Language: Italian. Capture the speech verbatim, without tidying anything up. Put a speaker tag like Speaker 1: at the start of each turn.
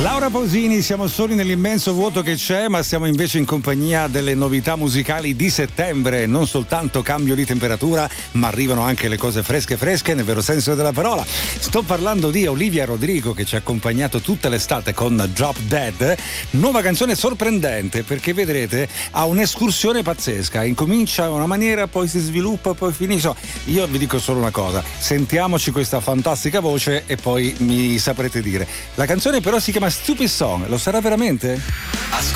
Speaker 1: Laura Pausini, siamo soli nell'immenso vuoto che c'è, ma siamo invece in compagnia delle novità musicali di settembre. Non soltanto cambio di temperatura, ma arrivano anche le cose fresche fresche nel vero senso della parola. Sto parlando di Olivia Rodrigo, che ci ha accompagnato tutta l'estate con Drop Dead, nuova canzone sorprendente perché vedrete ha un'escursione pazzesca, incomincia in una maniera, poi si sviluppa, poi finisce. Io vi dico solo una cosa, sentiamoci questa fantastica voce e poi mi saprete dire. La canzone però si chiama Stupid Song, lo sarà veramente?